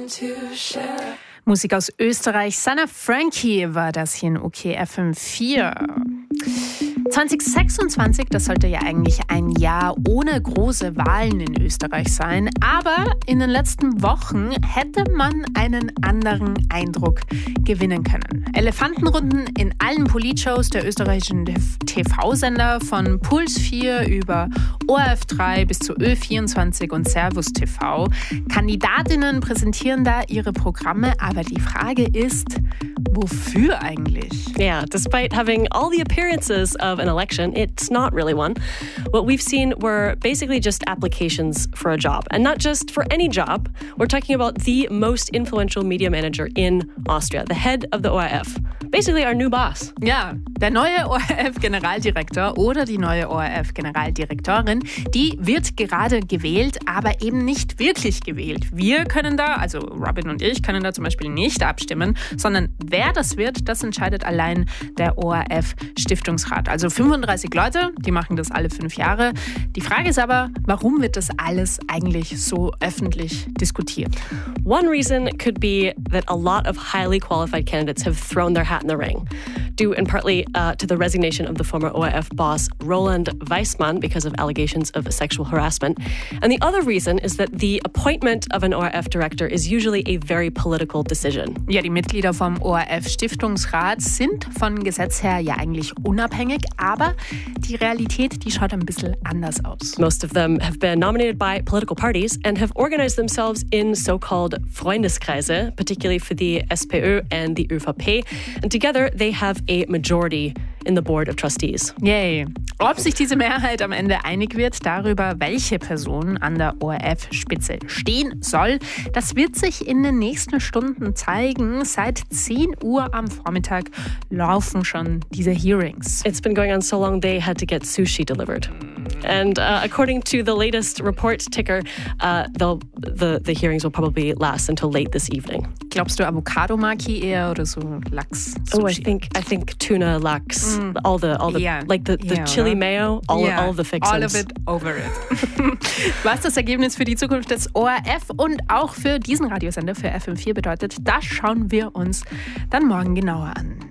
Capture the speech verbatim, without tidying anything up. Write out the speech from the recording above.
Musik aus Österreich. Sana Frankie war das hier in O K F M vier. zwanzig sechsundzwanzig, das sollte ja eigentlich ein Jahr ohne große Wahlen in Österreich sein. Aber in den letzten Wochen hätte man einen anderen Eindruck gewinnen können. Elefantenrunden in allen Politshows der österreichischen T V-Sender, von Puls vier über O R F drei bis zu Ö vierundzwanzig und Servus T V. Kandidatinnen präsentieren da ihre Programme, aber die Frage ist, wofür eigentlich? Yeah, despite having all the appearances of an election, it's not really one. What we've seen were basically just applications for a job. And not just for any job. We're talking about the most influential media manager in Austria, the head of the O R F. Basically our new boss. Ja, der neue O R F-Generaldirektor oder die neue O R F-Generaldirektorin, die wird gerade gewählt, aber eben nicht wirklich gewählt. Wir können da, also Robin und ich, können da zum Beispiel nicht abstimmen, sondern wer das wird, das entscheidet allein der O R F-Stiftungsrat. Also fünfunddreißig Leute, die machen das alle fünf Jahre. Die Frage ist aber, warum wird das alles eigentlich so öffentlich diskutiert? One reason could be that a lot of highly qualified candidates have thrown their hat in the ring, due in partly uh, to the resignation of the former O R F boss Roland Weissmann because of allegations of sexual harassment. And the other reason is that the appointment of an O R F director is usually a very political decision. Ja, die Mitglieder vom O R F-Stiftungsrat sind von Gesetz her ja eigentlich unabhängig, aber die Realität, die schaut ein bisschen anders aus. Most of them have been nominated by political parties and have organized themselves in so-called Freundeskreise, particularly for the S P Ö and the ÖVP. And together they have a majority in the Board of Trustees. Yay. Ob sich diese Mehrheit am Ende einig wird darüber, welche Person an der O R F-Spitze stehen soll, das wird sich in den nächsten Stunden zeigen. Seit zehn Uhr am Vormittag laufen schon diese Hearings. It's been going on so long they had to get sushi delivered. And uh, according to the latest report ticker, uh, the, the hearings will probably last until late this evening. Glaubst du Avocado-Maki eher oder so Lachs? Oh, I think I think tuna, Lachs, mm. all the all the yeah. like the, the yeah, chili oder? mayo, all yeah. all of the fixings. All of it over it. Was das Ergebnis für die Zukunft des O R F und auch für diesen Radiosender für F M vier bedeutet, das schauen wir uns dann morgen genauer an.